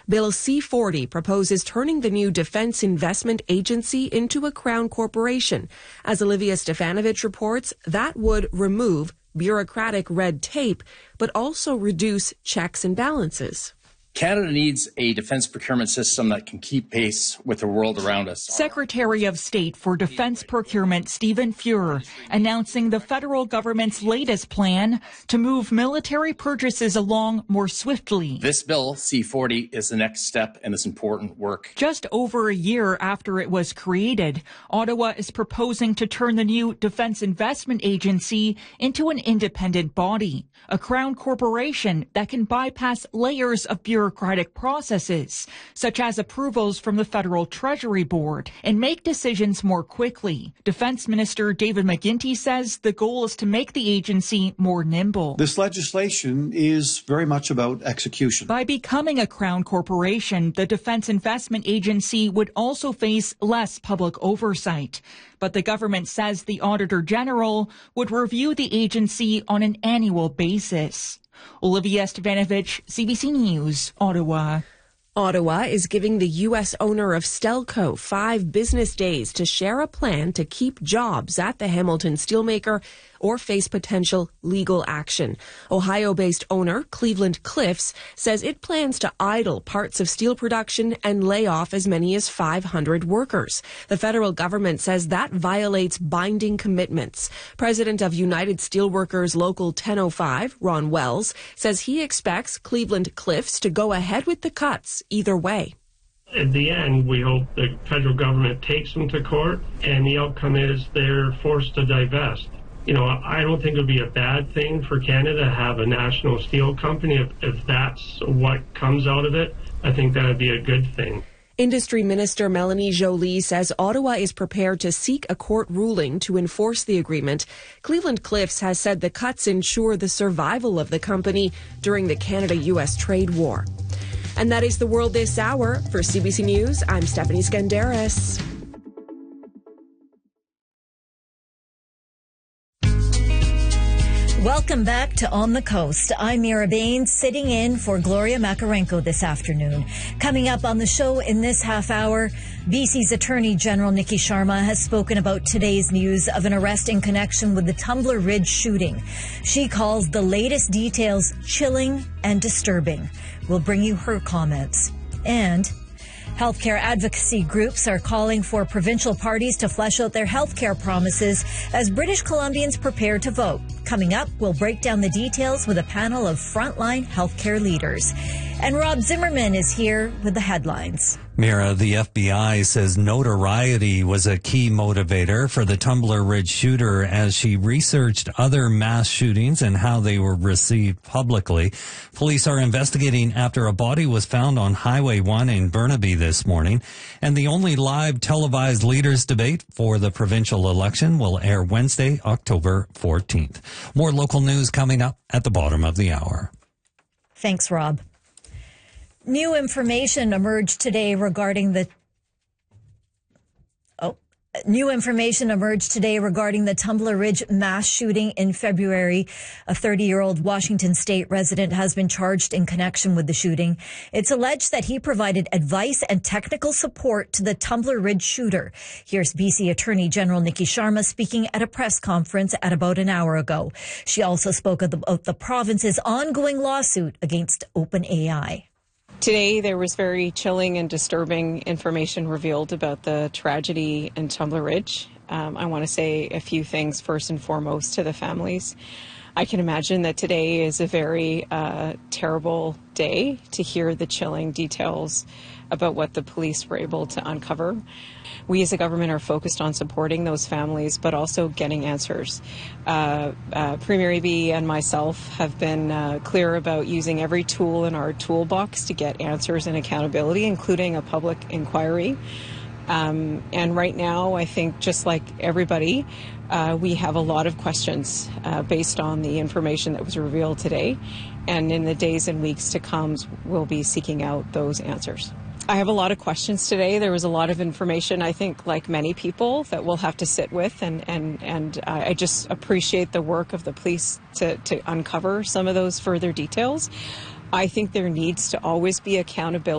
Bill C-40 proposes turning the new Defense Investment Agency into a Crown corporation. As Olivia Stefanovich reports, that would remove bureaucratic red tape, but also reduce checks and balances. Canada needs a defense procurement system that can keep pace with the world around us. Secretary of State for Defense Procurement Stephen Fuhr announcing the federal government's latest plan to move military purchases along more swiftly. This bill, C-40, is the next step in this important work. Just over a year after it was created, Ottawa is proposing to turn the new Defense Investment Agency into an independent body, a Crown corporation that can bypass layers of bureaucratic processes, such as approvals from the Federal Treasury Board, and make decisions more quickly. Defense Minister David McGuinty says the goal is to make the agency more nimble. This legislation is very much about execution. By becoming a Crown corporation, the Defense Investment Agency would also face less public oversight. But the government says the Auditor General would review the agency on an annual basis. Olivia Stefanovich, CBC News, Ottawa. Ottawa is giving the U.S. owner of Stelco 5 business days to share a plan to keep jobs at the Hamilton steelmaker or face potential legal action. Ohio-based owner Cleveland Cliffs says it plans to idle parts of steel production and lay off as many as 500 workers. The federal government says that violates binding commitments. President of United Steelworkers Local 1005, Ron Wells, says he expects Cleveland Cliffs to go ahead with the cuts either way. At the end, we hope the federal government takes them to court, and the outcome is they're forced to divest. You know, I don't think it would be a bad thing for Canada to have a national steel company. If that's what comes out of it, I think that would be a good thing. Industry Minister Melanie Joly says Ottawa is prepared to seek a court ruling to enforce the agreement. Cleveland Cliffs has said the cuts ensure the survival of the company during the Canada-U.S. trade war. And that is the world this hour. For CBC News, I'm Stephanie Skandaris. Welcome back to On the Coast. I'm Mira Baines, sitting in for Gloria Makarenko this afternoon. Coming up on the show in this half hour, BC's Attorney General Nikki Sharma has spoken about today's news of an arrest in connection with the Tumbler Ridge shooting. She calls the latest details chilling and disturbing. We'll bring you her comments. And healthcare advocacy groups are calling for provincial parties to flesh out their healthcare promises as British Columbians prepare to vote. Coming up, we'll break down the details with a panel of frontline healthcare leaders. And Rob Zimmerman is here with the headlines. Mira, the FBI says notoriety was a key motivator for the Tumbler Ridge shooter as she researched other mass shootings and how they were received publicly. Police are investigating after a body was found on Highway 1 in Burnaby this morning. And the only live televised leaders debate for the provincial election will air Wednesday, October 14th. More local news coming up at the bottom of the hour. Thanks, Rob. New information emerged today regarding the Tumbler Ridge mass shooting in February. A 30-year-old Washington State resident has been charged in connection with the shooting. It's alleged that he provided advice and technical support to the Tumbler Ridge shooter. Here's BC Attorney General Nikki Sharma speaking at a press conference at about an hour ago. She also spoke about the province's ongoing lawsuit against OpenAI. Today, there was very chilling and disturbing information revealed about the tragedy in Tumbler Ridge. I want to say a few things first and foremost to the families. I can imagine that today is a very terrible day to hear the chilling details about what the police were able to uncover. We as a government are focused on supporting those families, but also getting answers. Premier Eby and myself have been clear about using every tool in our toolbox to get answers and accountability, including a public inquiry. And right now, I think just like everybody, we have a lot of questions based on the information that was revealed today. And in the days and weeks to come, we'll be seeking out those answers. I have a lot of questions today. There was a lot of information, I think, like many people, that we'll have to sit with. And I just appreciate the work of the police to uncover some of those further details. I think there needs to always be accountability.